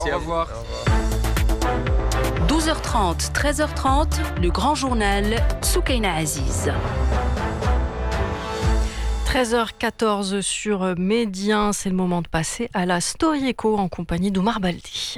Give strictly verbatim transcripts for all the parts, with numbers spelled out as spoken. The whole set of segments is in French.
Au revoir. douze heures trente, treize heures trente, le grand journal Soukaina Aziz. treize heures quatorze sur Médien, c'est le moment de passer à la Story Echo en compagnie d'Oumar Baldi.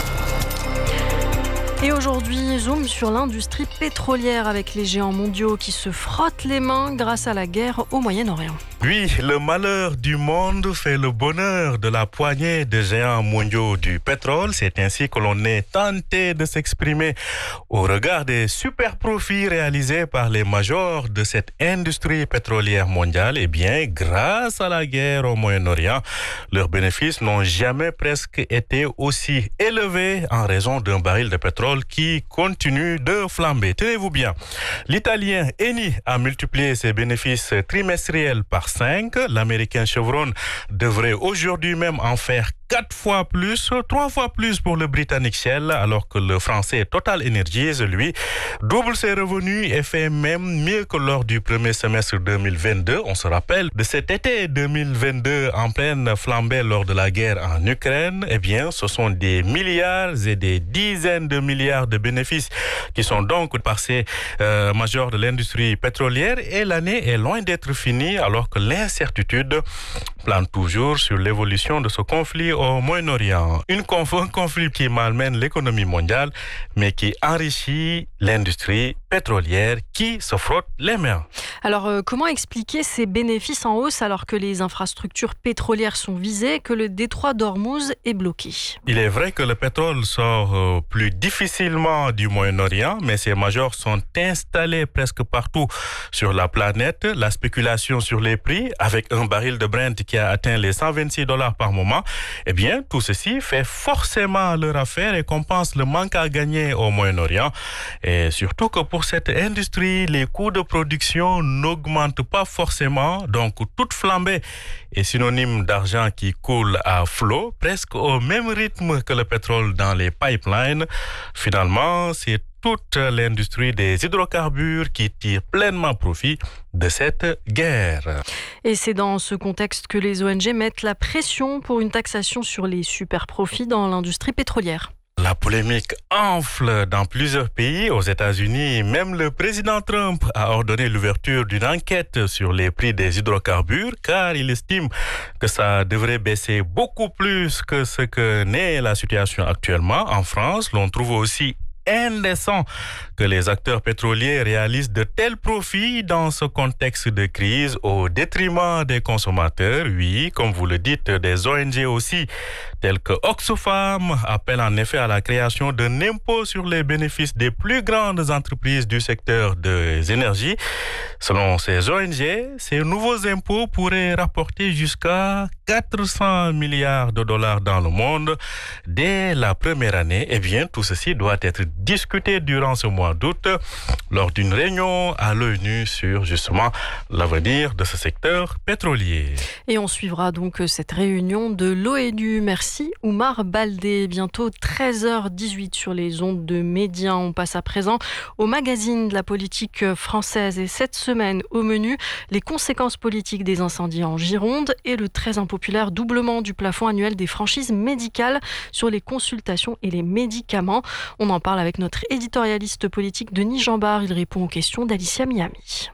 Et aujourd'hui, zoom sur l'industrie pétrolière avec les géants mondiaux qui se frottent les mains grâce à la guerre au Moyen-Orient. Oui, le malheur du monde fait le bonheur de la poignée de géants mondiaux du pétrole. C'est ainsi que l'on est tenté de s'exprimer au regard des super profits réalisés par les majors de cette industrie pétrolière mondiale. Eh bien, grâce à la guerre au Moyen-Orient, leurs bénéfices n'ont jamais presque été aussi élevés en raison d'un baril de pétrole qui continue de flamber. Tenez-vous bien, l'Italien Eni a multiplié ses bénéfices trimestriels par cinq. L'Américain Chevron devrait aujourd'hui même en faire quatre fois plus, trois fois plus pour le Britannique Shell, alors que le Français Total Energies, lui, double ses revenus et fait même mieux que lors du premier semestre deux mille vingt-deux. On se rappelle de cet été deux mille vingt-deux en pleine flambée lors de la guerre en Ukraine. Eh bien, ce sont des milliards et des dizaines de milliards de bénéfices qui sont donc par ces euh, majors de l'industrie pétrolière, et l'année est loin d'être finie alors que l'incertitude plane toujours sur l'évolution de ce conflit au Moyen-Orient. Une conf- un conflit qui malmène l'économie mondiale, mais qui enrichit l'industrie pétrolière qui se frotte les mains. Alors, euh, comment expliquer ces bénéfices en hausse alors que les infrastructures pétrolières sont visées, que le détroit d'Ormuz est bloqué? Il est vrai que le pétrole sort euh, plus difficilement du Moyen-Orient, mais ces majors sont installés presque partout sur la planète. La spéculation sur les prix, avec un baril de Brent qui a atteint les cent vingt-six dollars par moment, eh bien, tout ceci fait forcément leur affaire et compense le manque à gagner au Moyen-Orient. Et surtout que pour cette industrie, les coûts de production n'augmentent pas forcément, donc toute flambée est synonyme d'argent qui coule à flot, presque au même rythme que le pétrole dans les pipelines. Finalement, c'est toute l'industrie des hydrocarbures qui tire pleinement profit de cette guerre. Et c'est dans ce contexte que les O N G mettent la pression pour une taxation sur les super profits dans l'industrie pétrolière. La polémique enfle dans plusieurs pays. Aux États-Unis, même le président Trump a ordonné l'ouverture d'une enquête sur les prix des hydrocarbures car il estime que ça devrait baisser beaucoup plus que ce que n'est la situation actuellement. En France, l'on trouve aussi indécent que les acteurs pétroliers réalisent de tels profits dans ce contexte de crise au détriment des consommateurs. Oui, comme vous le dites, des O N G aussi, tels que Oxfam, appellent en effet à la création d'un impôt sur les bénéfices des plus grandes entreprises du secteur des énergies. Selon ces O N G, ces nouveaux impôts pourraient rapporter jusqu'à quatre cents milliards de dollars dans le monde dès la première année. Eh bien, tout ceci doit être discuté durant ce mois d'août lors d'une réunion à l'ONU sur justement l'avenir de ce secteur pétrolier. Et on suivra donc cette réunion de l'ONU. Merci Oumar Baldé. Bientôt treize heures dix-huit sur les ondes de Médien. On passe à présent au magazine de la politique française. Et cette semaine, au menu, les conséquences politiques des incendies en Gironde et le très impopulaire doublement du plafond annuel des franchises médicales sur les consultations et les médicaments. On en parle avec notre éditorialiste politique Denis Jambard. Il répond aux questions d'Alicia Miami.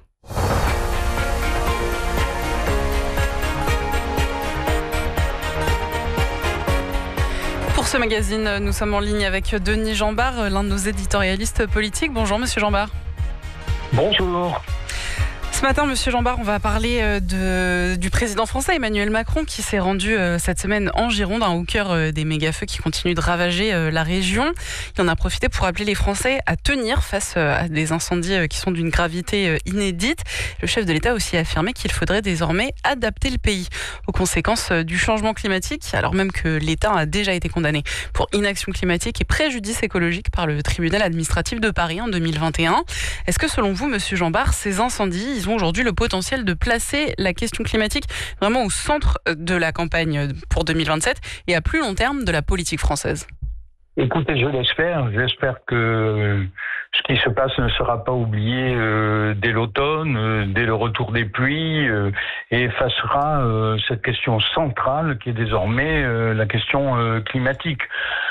Pour ce magazine, nous sommes en ligne avec Denis Jambard, l'un de nos éditorialistes politiques. Bonjour Monsieur Jambard. Bonjour. Ce matin, Monsieur Jambard, on va parler de, du président français Emmanuel Macron qui s'est rendu euh, cette semaine en Gironde, hein, au cœur euh, des méga-feux qui continuent de ravager euh, la région. Il en a profité pour appeler les Français à tenir face euh, à des incendies euh, qui sont d'une gravité euh, inédite. Le chef de l'État a aussi affirmé qu'il faudrait désormais adapter le pays aux conséquences euh, du changement climatique, alors même que l'État a déjà été condamné pour inaction climatique et préjudice écologique par le tribunal administratif de Paris en deux mille vingt et un. Est-ce que selon vous, Monsieur Jambard, ces incendies, ils ont aujourd'hui le potentiel de placer la question climatique vraiment au centre de la campagne pour deux mille vingt-sept et à plus long terme de la politique française? Écoutez, je l'espère. J'espère que ce qui se passe ne sera pas oublié euh, dès l'automne, euh, dès le retour des pluies, euh, et effacera euh, cette question centrale qui est désormais euh, la question euh, climatique.